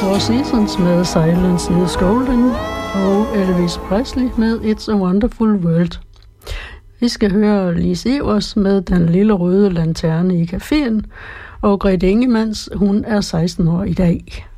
Four Seasons med Silence is Golden og Elvis Presley med It's a Wonderful World. Vi skal høre Lis Evers med Den lille røde lanterne i caféen, og Grete Ingemanns, hun er 16 år i dag.